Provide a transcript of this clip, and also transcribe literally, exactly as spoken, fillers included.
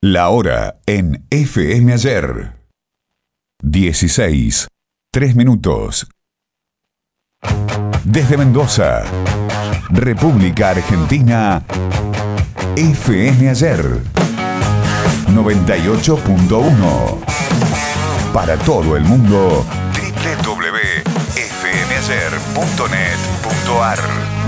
La hora en F M Ayer. dieciséis, tres minutos. Desde Mendoza, República Argentina, F M Ayer. noventa y ocho punto uno. Para todo el mundo, doble u doble u doble u punto f m ayer punto net punto a r.